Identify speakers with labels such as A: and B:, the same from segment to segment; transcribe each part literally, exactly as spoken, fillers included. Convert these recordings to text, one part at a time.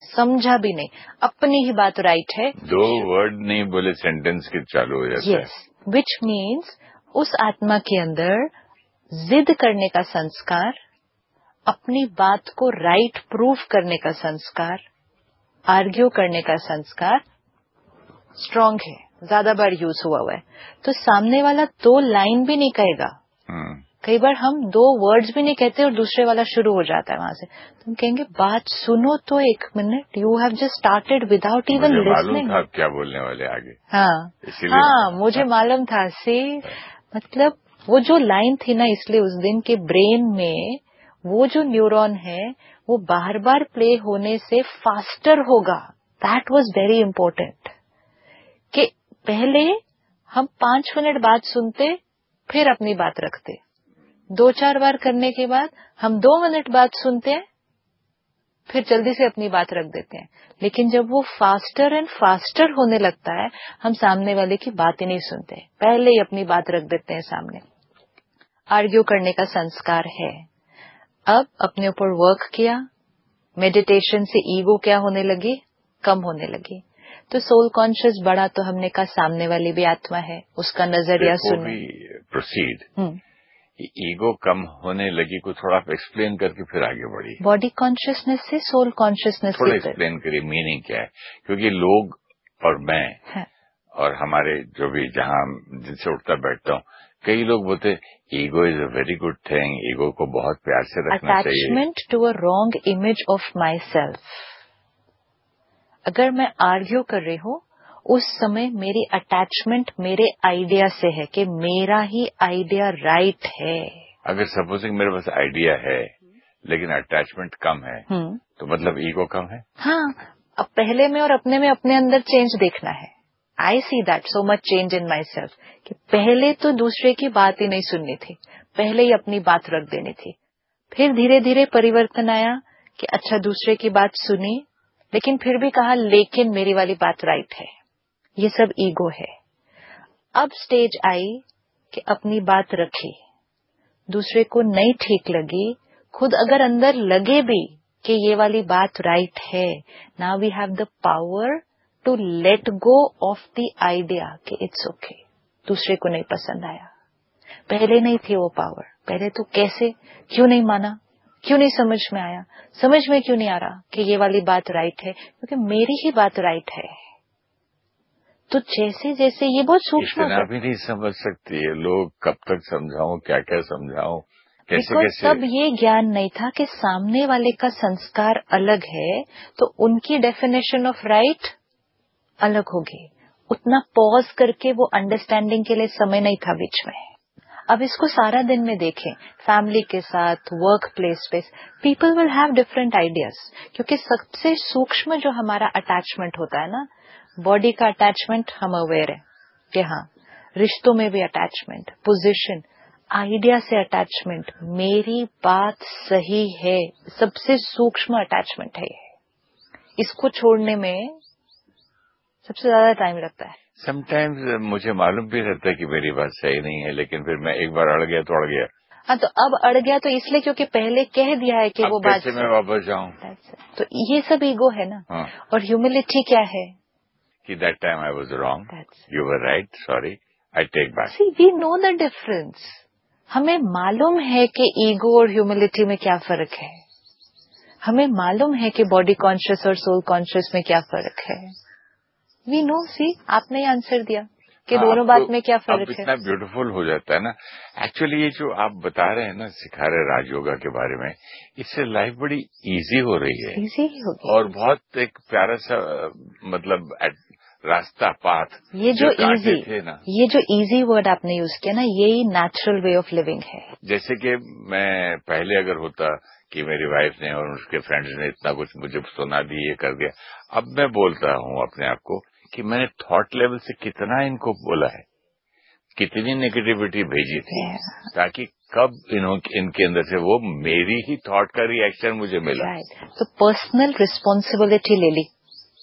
A: समझा भी नहीं, अपनी ही बात राइट है,
B: दो वर्ड नहीं बोले सेंटेंस के चालू हो जाता है।
A: यस, विच मीन्स उस आत्मा के अंदर जिद करने का संस्कार, अपनी बात को राइट प्रूफ करने का संस्कार, आर्ग्यू करने का संस्कार स्ट्रांग है, ज्यादा बार यूज हुआ हुआ है। तो सामने वाला दो लाइन भी नहीं कहेगा, कई बार हम दो वर्ड्स भी नहीं कहते और दूसरे वाला शुरू हो जाता है वहां से, तुम कहेंगे बात सुनो तो एक minute, you have just started without even listening.
B: था क्या बोलने वाले आगे।
A: हाँ हाँ, मुझे मालूम था से, मतलब वो जो लाइन थी ना, इसलिए उस दिन के ब्रेन में वो जो न्यूरॉन है वो बार बार प्ले होने से फास्टर होगा। दैट वाज वेरी इंपॉर्टेंट कि पहले हम पांच मिनट बाद सुनते, फिर अपनी बात रखते, दो चार बार करने के बाद हम दो मिनट बाद सुनते हैं, फिर जल्दी से अपनी बात रख देते हैं। लेकिन जब वो फास्टर एंड फास्टर होने लगता है, हम सामने वाले की बात ही नहीं सुनते, पहले ही अपनी बात रख देते हैं सामने। आर्ग्यू करने का संस्कार है। अब अपने ऊपर वर्क किया, मेडिटेशन से ईगो क्या होने लगी, कम होने लगी। तो सोल कॉन्शियस बढ़ा, तो हमने कहा सामने वाली भी आत्मा है, उसका नजरिया सुने।
B: प्रोसीड, ईगो कम होने लगी को थोड़ा एक्सप्लेन करके फिर आगे बढ़ी।
A: बॉडी कॉन्शियसनेस से सोल कॉन्शियसनेस
B: थोड़ा एक्सप्लेन करिए, मीनिंग क्या है, क्योंकि लोग और मैं
A: है।
B: और हमारे जो भी जहां जिनसे उठता बैठता हूँ, कई लोग बोलते ego is a very good thing, ego को बहुत प्यार से रखना चाहिए।
A: Attachment to a wrong image of my self. अगर मैं आर्ग्यू कर रही हूँ, उस समय मेरी अटैचमेंट मेरे आइडिया से है कि मेरा ही आइडिया राइट है।
B: अगर सपोजिंग मेरे पास आइडिया है लेकिन अटैचमेंट कम है, तो मतलब ईगो कम है।
A: हाँ, अब पहले में और अपने में अपने अंदर चेंज देखना है। आई see that so much change in my self कि पहले तो दूसरे की बात ही नहीं सुननी थी, पहले ही अपनी बात रख देनी थी। फिर धीरे धीरे परिवर्तन आया कि अच्छा दूसरे की बात सुनी, लेकिन फिर भी कहा लेकिन मेरी वाली बात राइट है। ये सब ईगो है। अब स्टेज आई कि अपनी बात रखी, दूसरे को नहीं ठीक लगी, खुद अगर अंदर लगे भी कि ये वाली बात राइट है, now we have the power to let go of the idea कि इट्स ओके, दूसरे को नहीं पसंद आया। पहले नहीं थी वो पावर, पहले तो कैसे, क्यों नहीं माना, क्यों नहीं समझ में आया, समझ में क्यों नहीं आ रहा कि ये वाली बात राइट है, क्योंकि मेरी ही बात राइट है। तो जैसे जैसे ये बहुत सूक्ष्म,
B: इतना भी नहीं समझ सकती है लोग, कब तक समझाऊं, क्या क्या समझाऊं, कैसे कैसे।
A: तब ये ज्ञान नहीं था कि सामने वाले का संस्कार अलग है, तो उनकी डेफिनेशन ऑफ राइट अलग होगी। उतना पॉज करके वो अंडरस्टैंडिंग के लिए समय नहीं था बीच में। अब इसको सारा दिन में देखें, फैमिली के साथ, वर्क प्लेस पे, people will have different ideas, क्योंकि सबसे सूक्ष्म जो हमारा अटैचमेंट होता है ना, बॉडी का अटैचमेंट हम अवेयर है कि हाँ, रिश्तों में भी अटैचमेंट, पोजीशन, आइडिया से अटैचमेंट, मेरी बात सही है, सबसे सूक्ष्म अटैचमेंट है ये। इसको छोड़ने में सबसे ज्यादा टाइम लगता है।
B: समटाइम्स मुझे मालूम भी रहता है कि मेरी बात सही नहीं है, लेकिन फिर मैं एक बार अड़ गया तो अड़ गया।
A: हाँ, तो अब अड़ गया तो इसलिए क्योंकि पहले कह दिया है कि
B: अब
A: वो बात
B: कैसे मैं वापस जाऊं।
A: तो ये सब ईगो है ना।
B: हाँ।
A: और ह्यूमिलिटी क्या है
B: कि that time I was wrong, you were right, sorry, I take back.
A: C we know the difference. हमें मालूम है कि ईगो और ह्यूमिलिटी में क्या फर्क है, हमें मालूम है कि बॉडी कॉन्शियस और सोल कॉन्शियस में क्या फर्क है। We know. सी आपने आंसर दिया कि दोनों बात में क्या फर्क है।
B: इतना ब्यूटीफुल हो जाता है ना। एक्चुअली ये जो आप बता रहे हैं ना, सिखा रहे राजयोगा के बारे में, इससे लाइफ बड़ी इजी हो रही है।
A: इजी होगी
B: और बहुत एक प्यारा सा मतलब रास्ता, पाथ,
A: ये जो इजी
B: थे ना,
A: ये जो इजी वर्ड आपने यूज किया ना, यही नेचुरल वे ऑफ लिविंग है।
B: जैसे कि मैं पहले अगर होता कि मेरी वाइफ ने और उसके फ्रेंड्स ने इतना कुछ मुझे सुना दी, ये कर दिया, अब मैं बोलता हूँ अपने आप को कि मैंने थॉट लेवल से कितना इनको बोला है, कितनी नेगेटिविटी भेजी थी, yeah. ताकि कब इन्हों इनके अंदर से वो मेरी ही थॉट का रिएक्शन मुझे मिला।
A: right. तो पर्सनल रिस्पॉन्सिबिलिटी ले ली,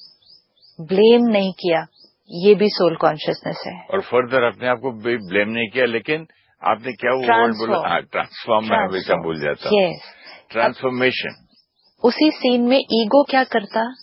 A: ब्लेम नहीं किया, ये भी सोल कॉन्शियसनेस है।
B: और फर्दर अपने आप को ब्लेम नहीं किया, लेकिन आपने क्या वो वर्ड बोला, ट्रांसफॉर्म, मैं हमेशा भूल जाता हूँ।
A: yes.
B: ट्रांसफॉर्मेशन।
A: उसी सीन में ईगो क्या करता,